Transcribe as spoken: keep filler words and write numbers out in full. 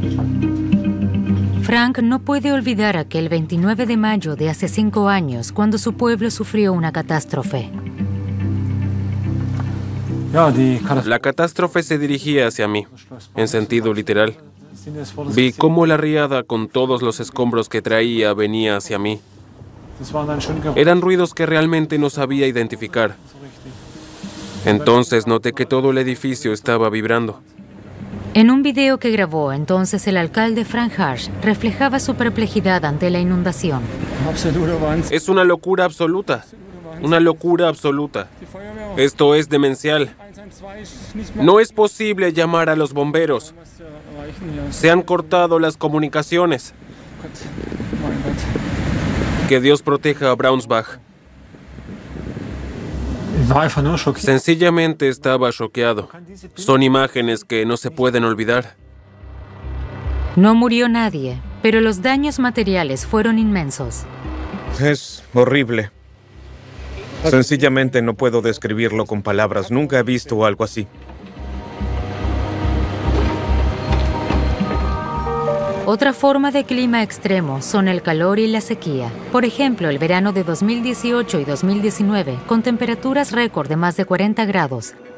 Frank no puede olvidar aquel veintinueve de mayo de hace cinco años, cuando su pueblo sufrió una catástrofe. La catástrofe se dirigía hacia mí, en sentido literal. Vi cómo la riada con todos los escombros que traía venía hacia mí. Eran ruidos que realmente no sabía identificar. Entonces noté que todo el edificio estaba vibrando. En un video que grabó entonces el alcalde Frank Harsch, reflejaba su perplejidad ante la inundación. Es una locura absoluta. Una locura absoluta. Esto es demencial. No es posible llamar a los bomberos. Se han cortado las comunicaciones. Que Dios proteja a Brownsbach. Sencillamente estaba choqueado. Son imágenes que no se pueden olvidar. No murió nadie, pero los daños materiales fueron inmensos. Es horrible. Sencillamente no puedo describirlo con palabras. Nunca he visto algo así. Otra forma de clima extremo son el calor y la sequía. Por ejemplo, el verano de dos mil dieciocho y dos mil diecinueve, con temperaturas récord de más de cuarenta grados.